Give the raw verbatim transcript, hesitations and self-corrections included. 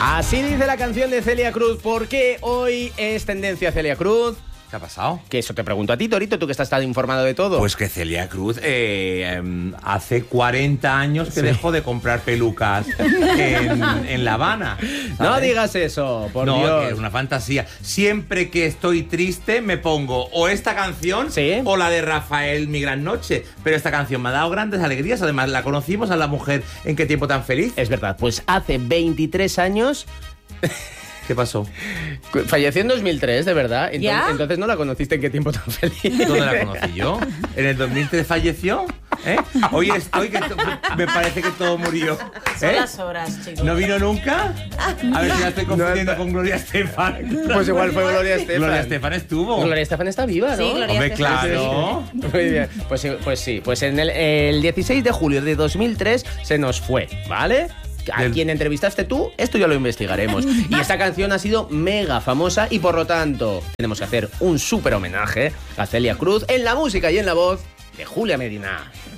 Así dice la canción de Celia Cruz. ¿Por qué hoy es tendencia Celia Cruz? ¿Qué ha pasado? Que eso te pregunto a ti, Torito, tú que estás tan informado de todo. Pues que Celia Cruz eh, eh, hace cuarenta años que sí. dejó de comprar pelucas en, en La Habana, ¿sabes? No digas eso, por no, Dios. Que es una fantasía. Siempre que estoy triste me pongo o esta canción ¿Sí? o la de Rafael, Mi Gran Noche. Pero esta canción me ha dado grandes alegrías. Además, la conocimos a la mujer en Qué Tiempo Tan Feliz. Es verdad, pues hace veintitrés años... ¿Qué pasó? Falleció en dos mil tres, de verdad. Entonces, ¿Ya? entonces no la conociste en Qué Tiempo Tan Feliz. ¿Dónde la conocí yo? ¿En el dos mil tres falleció? ¿Eh? Hoy estoy que to- me parece que todo murió. Son ¿Eh? las horas, chicos. ¿No vino nunca? A ver si la estoy confundiendo No, con Gloria Estefan. Pues igual fue Gloria Estefan. Gloria Estefan estuvo. Gloria Estefan está viva, ¿no? Sí, Gloria Hombre, Estefan. claro. Muy bien. Pues, sí, pues sí, pues en el, el dieciséis de julio de dos mil tres se nos fue, ¿vale? A Del- quien entrevistaste tú, esto ya lo investigaremos. Y esta canción ha sido mega famosa y por lo tanto tenemos que hacer un súper homenaje a Celia Cruz en la música y en la voz de Julia Medina.